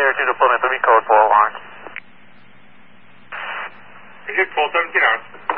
Layer 2 deployment, let me code 4 line. Is it 479?